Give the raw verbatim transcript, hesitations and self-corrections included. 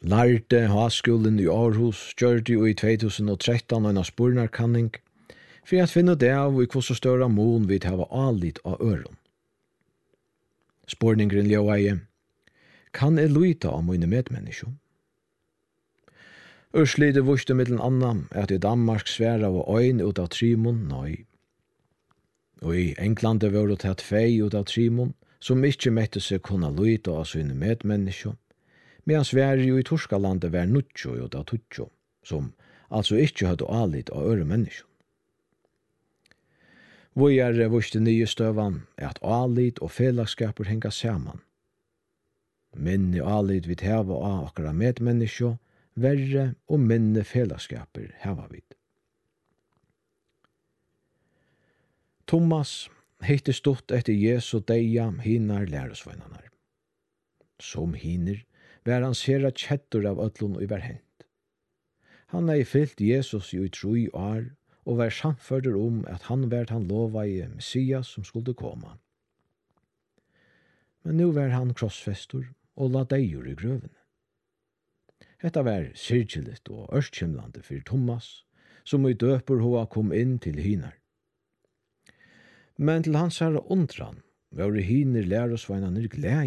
lærte Haskolen i Aarhus gjørte jo i tjugohundratretton en spurnarkanning for at finne det av i hvordan større mån vi har alit av øron. Spurningren ljøveie, kan jeg lyta av mine medmennesker? Ørslide vurste mittlen annan at i Danmark sværa av øyn ut av trimon nøy. Og i Englande var det tatt fei ut av trimon som ikke mette seg kunne lyta av sine medmennesker, medan Sverige jo i Torskalandet var nuttjo ut av tuttjo, som altså ikke hadde alit av øre mennesker. Vi er vurste nye støvan er at alit og fellesskaper henga saman. Minne alit vi hava av akkurat medmennesker, verre og minne fellesskaper hava vid. Thomas heitte stått etter Jesu deia hinar læresvøgnanar. Som hiner var han sera kjettur av ötlun og var hent. Han hei fyllt Jesus i tru år og var samførder om at han var han lova i Messias som skulle komme. Men nu var han krossfestor og la deir i grøvene. Hetta var sirkjeligt og ørskimlande for Thomas, som i døper hoa kom inn til hinar. Men til hans herre undran var hiner læresveinane glede